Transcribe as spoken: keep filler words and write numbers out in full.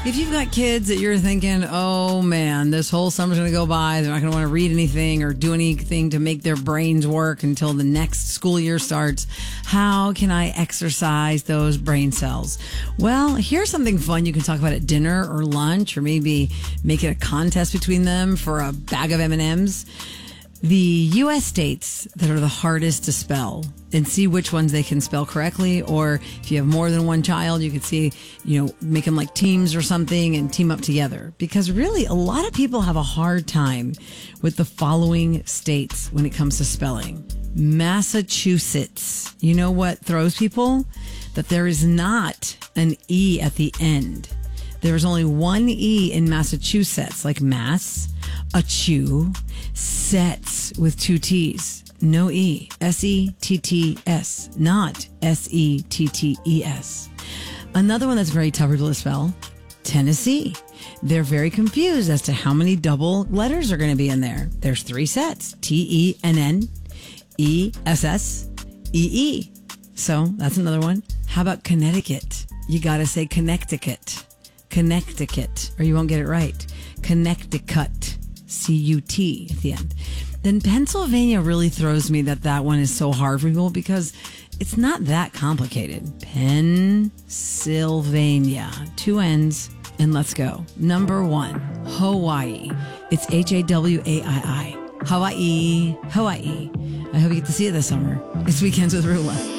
If you've got kids that you're thinking, oh man, this whole summer's going to go by, they're not going to want to read anything or do anything to make their brains work until the next school year starts, how can I exercise those brain cells? Well, here's something fun you can talk about at dinner or lunch, or maybe make it a contest between them for a bag of M and M's. The U S states that are the hardest to spell, and see which ones they can spell correctly. Or if you have more than one child, you could see, you know, make them like teams or something and team up together. Because really, a lot of people have a hard time with the following states when it comes to spelling. Massachusetts. You know what throws people? That there is not an E at the end. There is only one E in Massachusetts, like mass, a chew, sets with two T's. No E. S E T T S. Not S E T T E S. Another one that's very tough for people to spell, Tennessee. They're very confused as to how many double letters are going to be in there. There's three sets. T E N N, E S S, E E. So that's another one. How about Connecticut? You got to say Connecticut. Connecticut, or you won't get it right. Connecticut. C U T at the end. Then Pennsylvania really throws me that that one is so hard for people because it's not that complicated. Pennsylvania. Two N's and let's go. Number one, Hawaii. It's H A W A I I. Hawaii. Hawaii. I hope you get to see it this summer. It's Weekends with Rula.